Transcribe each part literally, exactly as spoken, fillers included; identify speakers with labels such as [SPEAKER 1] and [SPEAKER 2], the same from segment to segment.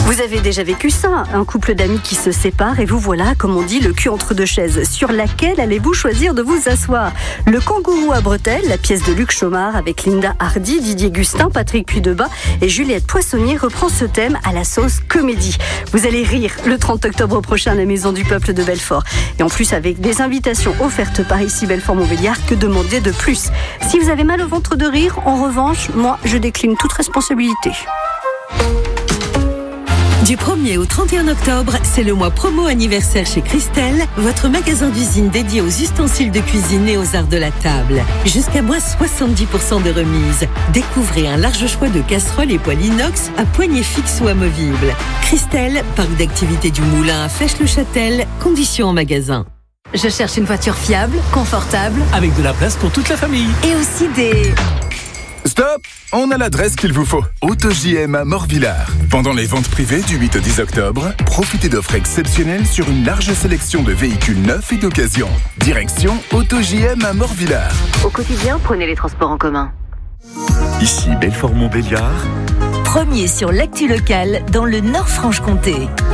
[SPEAKER 1] Vous avez déjà vécu ça, un couple d'amis qui se sépare et vous voilà, comme on dit, le cul entre deux chaises. Sur laquelle allez-vous choisir de vous asseoir ? Le kangourou à bretelles, la pièce de Luc Chomard avec Linda Hardy, Didier Gustin, Patrick Puydebas et Juliette Poissonnier reprend ce thème à la sauce comédie. Vous allez rire le trente octobre prochain à la Maison du Peuple de Belfort. Et en plus avec des invitations offertes par ici Belfort-Montbéliard, que demander de plus ? Si vous avez mal au ventre de rire, en revanche, moi je décline toute responsabilité.
[SPEAKER 2] Du premier au trente et un octobre, c'est le mois promo anniversaire chez Christelle, votre magasin d'usine dédié aux ustensiles de cuisine et aux arts de la table. Jusqu'à moins soixante-dix pour cent de remise. Découvrez un large choix de casseroles et poêles inox à poignée fixe ou amovible. Christelle, parc d'activité du Moulin à Fèche-le-Châtel, conditions en magasin.
[SPEAKER 3] Je cherche une voiture fiable, confortable,
[SPEAKER 4] avec de la place pour toute la famille.
[SPEAKER 3] Et aussi des...
[SPEAKER 5] Stop! On a l'adresse qu'il vous faut. AutoJM à Morvillard. Pendant les ventes privées du huit au dix octobre, profitez d'offres exceptionnelles sur une large sélection de véhicules neufs et d'occasion. Direction AutoJM à Morvillard.
[SPEAKER 3] Au quotidien, prenez les transports en commun.
[SPEAKER 6] Ici Belfort-Montbéliard.
[SPEAKER 2] Premier sur l'actu locale dans le Nord-Franche-Comté.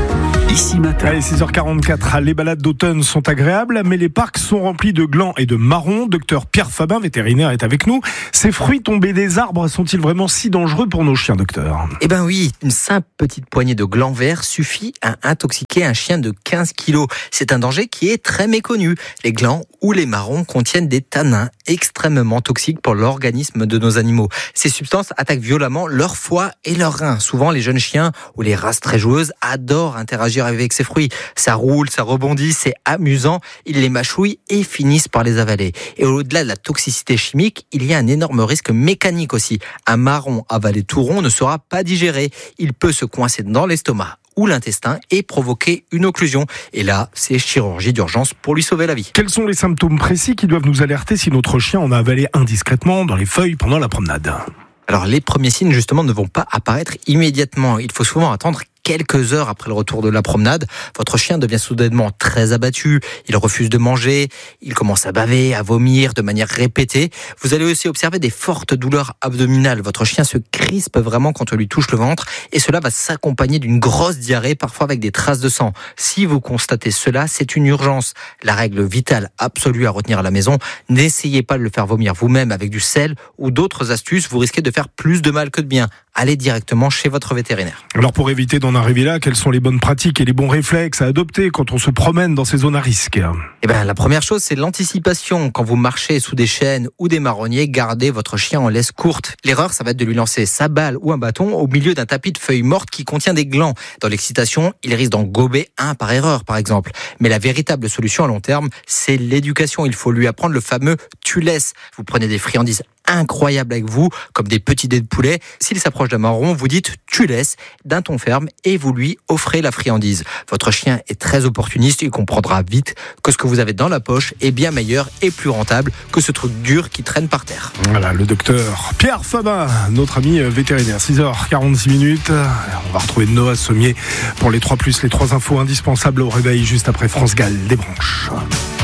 [SPEAKER 6] Ici matin.
[SPEAKER 7] Allez, six heures quarante-quatre, les balades d'automne sont agréables, mais les parcs sont remplis de glands et de marrons. Docteur Pierre Fabin, vétérinaire, est avec nous. Ces fruits tombés des arbres sont-ils vraiment si dangereux pour nos chiens, docteur ?
[SPEAKER 8] Eh ben oui, une simple petite poignée de glands verts suffit à intoxiquer un chien de quinze kilos. C'est un danger qui est très méconnu. Les glands ou les marrons contiennent des tanins extrêmement toxiques pour l'organisme de nos animaux. Ces substances attaquent violemment leur foie et leurs reins. Souvent, les jeunes chiens ou les races très joueuses adorent interagir avec ces fruits. Ça roule, ça rebondit, c'est amusant. Ils les mâchouillent et finissent par les avaler. Et au-delà de la toxicité chimique, il y a un énorme risque mécanique aussi. Un marron avalé tout rond ne sera pas digéré. Il peut se coincer dans l'estomac ou l'intestin et provoquer une occlusion. Et là, c'est chirurgie d'urgence pour lui sauver la vie.
[SPEAKER 7] Quels sont les symptômes précis qui doivent nous alerter si notre chien en a avalé indiscrètement dans les feuilles pendant la promenade ?
[SPEAKER 8] Alors, les premiers signes, justement, ne vont pas apparaître immédiatement. Il faut souvent attendre quelques heures après le retour de la promenade. Votre chien devient soudainement très abattu, il refuse de manger, il commence à baver, à vomir de manière répétée. Vous allez aussi observer des fortes douleurs abdominales. Votre chien se crispe vraiment quand on lui touche le ventre et cela va s'accompagner d'une grosse diarrhée, parfois avec des traces de sang. Si vous constatez cela, c'est une urgence. La règle vitale absolue à retenir à la maison, n'essayez pas de le faire vomir vous-même avec du sel ou d'autres astuces, vous risquez de faire plus de mal que de bien. Allez directement chez votre vétérinaire.
[SPEAKER 7] Alors pour éviter d'en arriver là, quelles sont les bonnes pratiques et les bons réflexes à adopter quand on se promène dans ces zones à risque ?
[SPEAKER 8] Eh ben, la première chose, c'est l'anticipation. Quand vous marchez sous des chênes ou des marronniers, gardez votre chien en laisse courte. L'erreur, ça va être de lui lancer sa balle ou un bâton au milieu d'un tapis de feuilles mortes qui contient des glands. Dans l'excitation, il risque d'en gober un par erreur, par exemple. Mais la véritable solution à long terme, c'est l'éducation. Il faut lui apprendre le fameux « tu laisses ». Vous prenez des friandises incroyables avec vous, comme des petits dés de poulet. S'il s'approche d'un marron, vous dites « tu laisses » d'un ton ferme et vous lui offrez la friandise. Votre chien est très opportuniste, il comprendra vite que ce que vous avez dans la poche est bien meilleur et plus rentable que ce truc dur qui traîne par terre.
[SPEAKER 7] Voilà, le docteur Pierre Fabin, notre ami vétérinaire. six heures quarante-six minutes. On va retrouver Noah Sommier pour les trois plus, les trois infos indispensables au réveil juste après France Gall des branches.